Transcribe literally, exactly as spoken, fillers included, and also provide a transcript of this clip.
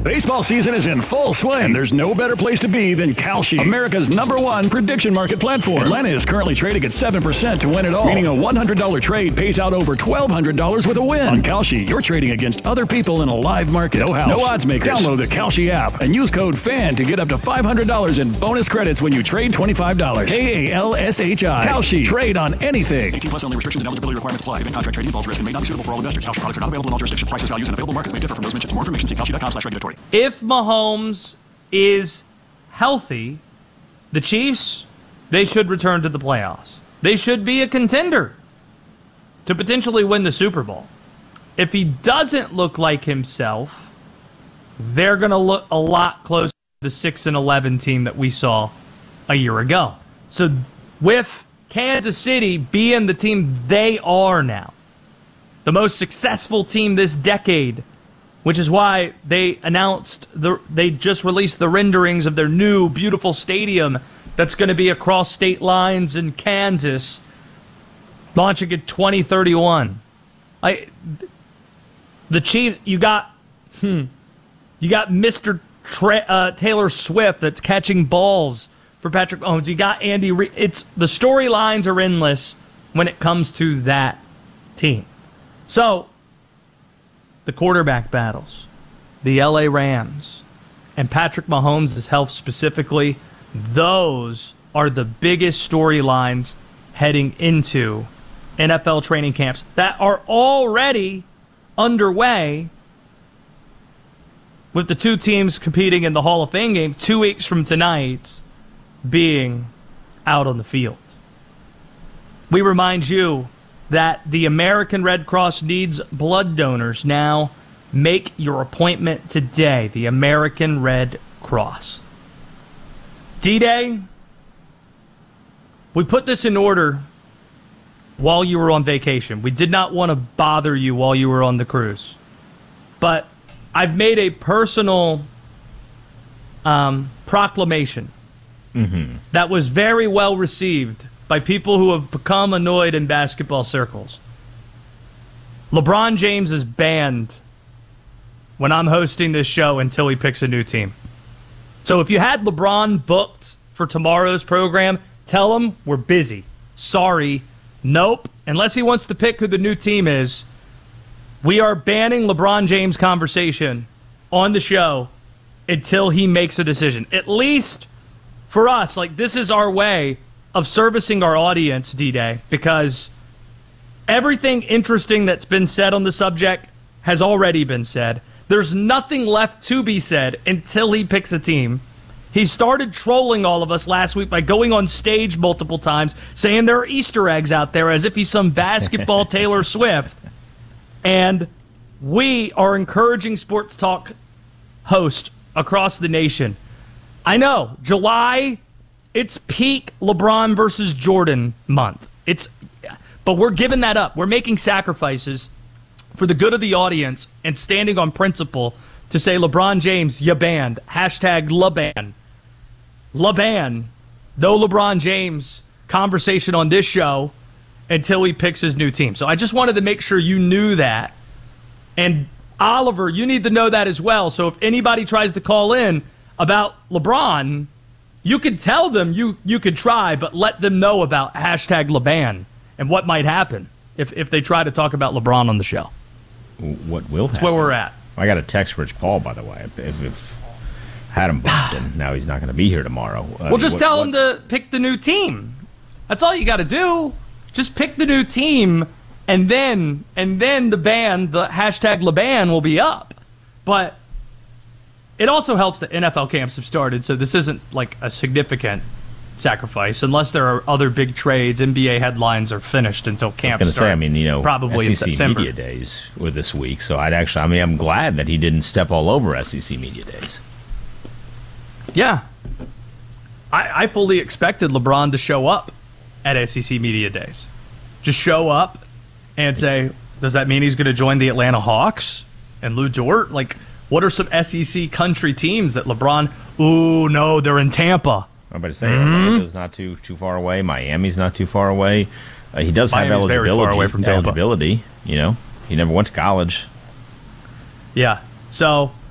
Baseball season is in full swing, and there's no better place to be than Kalshi, America's number one prediction market platform. Atlanta is currently trading at seven percent to win it all, meaning a one hundred dollar trade pays out over twelve hundred dollars with a win. On Kalshi, you're trading against other people in a live market. No house, no odds makers. Download the Kalshi app and use code FAN to get up to five hundred dollars in bonus credits when you trade twenty-five dollars. K A L S H I. Kalshi. Trade on anything. eighteen plus only. Restrictions and eligibility requirements apply. Event contract trading involves risk and may not be suitable for all investors. Kalshi products are not available in all jurisdictions. Prices, values, and available markets may differ from those mentioned. For more information, see kalshi dot com slash regulatory. If Mahomes is healthy, the Chiefs, they should return to the playoffs. They should be a contender to potentially win the Super Bowl. If he doesn't look like himself, they're going to look a lot closer to the six and eleven team that we saw a year ago. So with Kansas City being the team they are now, the most successful team this decade, which is why they announced, the they just released the renderings of their new beautiful stadium that's going to be across state lines in Kansas, launching in twenty thirty-one. I, the Chiefs, you got, hmm, you got Mister Tra- uh, Taylor Swift that's catching balls for Patrick Mahomes. You got Andy Reid. It's the storylines are endless when it comes to that team. So, the quarterback battles, the L A Rams, and Patrick Mahomes' health specifically, those are the biggest storylines heading into N F L training camps that are already underway, with the two teams competing in the Hall of Fame game two weeks from tonight being out on the field. We remind you that the American Red Cross needs blood donors. Now, make your appointment today. The American Red Cross. D-Day, we put this in order while you were on vacation. We did not want to bother you while you were on the cruise. But I've made a personal um, proclamation mm-hmm. that was very well received by people who have become annoyed in basketball circles. LeBron James is banned when I'm hosting this show until he picks a new team. So if you had LeBron booked for tomorrow's program, tell him we're busy. Sorry. Nope. Unless he wants to pick who the new team is, we are banning LeBron James conversation on the show until he makes a decision. At least for us, like, this is our way of servicing our audience, D-Day, because everything interesting that's been said on the subject has already been said. There's nothing left to be said until he picks a team. He started trolling all of us last week by going on stage multiple times, saying there are Easter eggs out there as if he's some basketball Taylor Swift. And we are encouraging sports talk hosts across the nation. I know, July, it's peak LeBron versus Jordan month. It's, but we're giving that up. We're making sacrifices for the good of the audience and standing on principle to say, LeBron James, you banned. Hashtag LeBan. LeBan. No LeBron James conversation on this show until he picks his new team. So I just wanted to make sure you knew that. And Oliver, you need to know that as well. So if anybody tries to call in about LeBron, you could tell them you, you could try, but let them know about hashtag LeBan and what might happen if, if they try to talk about LeBron on the show. What will happen? That's where we're at. I got a text Rich Paul, by the way. If, if had him booked, and now he's not going to be here tomorrow. Uh, well, just what, tell what? him to pick the new team. That's all you got to do. Just pick the new team, and then and then the ban, the hashtag LeBan, will be up. But it also helps that N F L camps have started, so this isn't like a significant sacrifice unless there are other big trades. N B A headlines are finished until camp. I was going to say, I mean, you know, probably S E C in September. Media Days were this week, so I'd actually, I mean, I'm glad that he didn't step all over S E C Media Days. Yeah, I, I fully expected LeBron to show up at S E C Media Days. Just show up and say, does that mean he's going to join the Atlanta Hawks and Lou Dort? Like, what are some S E C country teams that LeBron, ooh, no, they're in Tampa. I'm about to say, Mm-hmm. Orlando's not too too far away. Miami's not too far away. Uh, he does Miami's have eligibility. very far away from Tampa. Eligibility, you know. He never went to college. Yeah. So